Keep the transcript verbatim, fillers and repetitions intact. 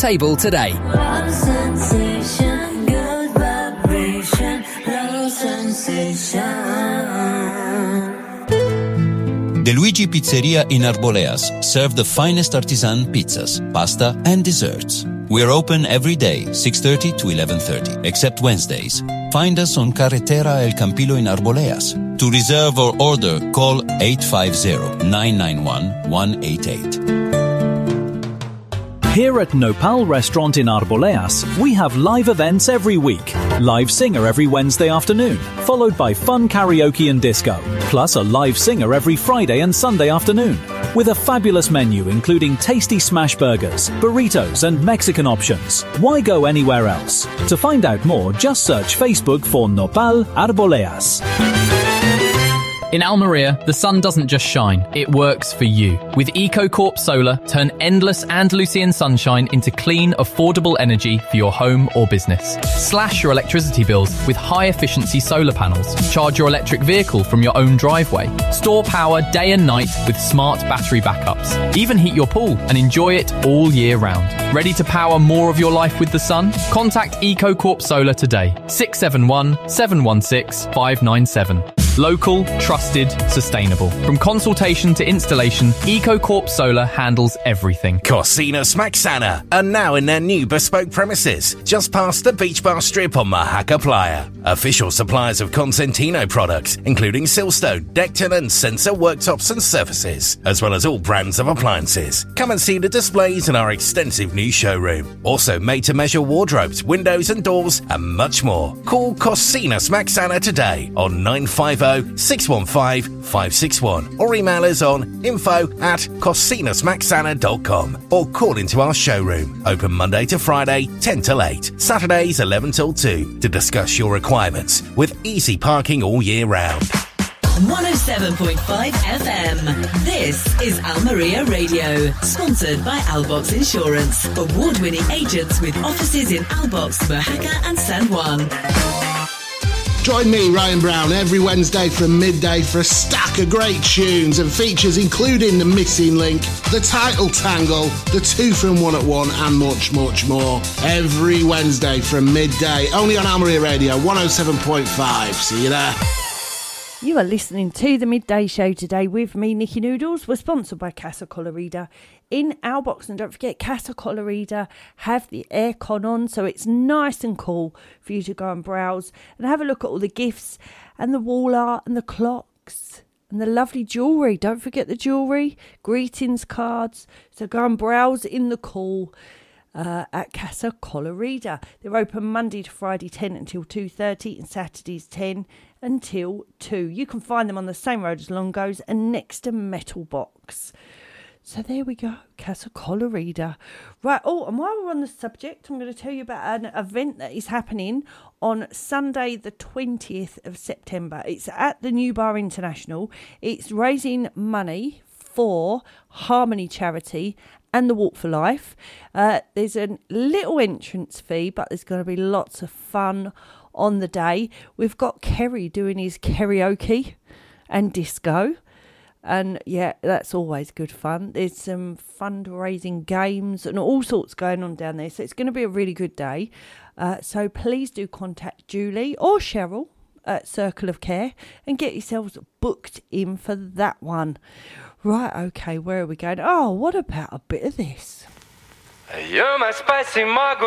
table today. Love sensation, good vibration, love sensation. De Luigi Pizzeria in Arboleas serve the finest artisan pizzas, pasta and desserts. We're open every day, six thirty to eleven thirty, except Wednesdays. Find us on Carretera El Campillo in Arboleas. To reserve or order, call eight five zero, nine nine one, one eight eight. Here at Nopal Restaurant in Arboleas, we have live events every week. Live singer every Wednesday afternoon, followed by fun karaoke and disco, plus a live singer every Friday and Sunday afternoon. With a fabulous menu including tasty smash burgers, burritos and Mexican options. Why go anywhere else? To find out more, just search Facebook for Nopal Arboleas. In Almeria, the sun doesn't just shine, it works for you. With EcoCorp Solar, turn endless Andalusian sunshine into clean, affordable energy for your home or business. Slash your electricity bills with high-efficiency solar panels. Charge your electric vehicle from your own driveway. Store power day and night with smart battery backups. Even heat your pool and enjoy it all year round. Ready to power more of your life with the sun? Contact EcoCorp Solar today. six seven one, seven one six, five nine seven. Local, trusted, sustainable. From consultation to installation, EcoCorp Solar handles everything. Cocinas Maxana are now in their new bespoke premises, just past the Beach Bar Strip on Mahaca Playa. Official suppliers of Consentino products, including Silstone, Decton and Sensor worktops and surfaces, as well as all brands of appliances. Come and see the displays in our extensive new showroom. Also made-to-measure wardrobes, windows and doors, and much more. Call Cocinas Maxana today on nine five zero, six one five, five six one or email us on info at cocinas maxana dot com or call into our showroom. Open Monday to Friday, ten till eight, Saturdays eleven till two to discuss your requirements with easy parking all year round. one oh seven point five F M. This is Almeria Radio, sponsored by Albox Insurance. Award-winning agents with offices in Albox, Mojaca and San Juan. Join me, Ryan Brown, every Wednesday from midday for a stack of great tunes and features including The Missing Link, The Title Tangle, The Two from One at One and much, much more. Every Wednesday from midday, only on Almeria Radio one oh seven point five. See you there. You are listening to the Midday Show today with me, Nikki Noodles. We're sponsored by Casa Colorida in Albox. And don't forget, Casa Colorida have the aircon on, so it's nice and cool for you to go and browse and have a look at all the gifts and the wall art and the clocks and the lovely jewellery. Don't forget the jewellery, greetings cards. So go and browse in the cool uh, at Casa Colorida. They're open Monday to Friday ten until two thirty and Saturdays ten until two. You can find them on the same road as Longo's and next to Metal Box. So there we go, Casa Colorida. Right, oh, and while we're on the subject, I'm going to tell you about an event that is happening on Sunday the twentieth of September. It's at the New Bar International. It's raising money for Harmony Charity and the Walk for Life. Uh, there's a little entrance fee, but there's going to be lots of fun on the day. We've got Kerry doing his karaoke and disco. And yeah, that's always good fun. There's some fundraising games and all sorts going on down there. So it's going to be a really good day. Uh, so please do contact Julie or Cheryl at Circle of Care and get yourselves booked in for that one. Right, okay, where are we going? Oh, what about a bit of this? You're my spicy margarita.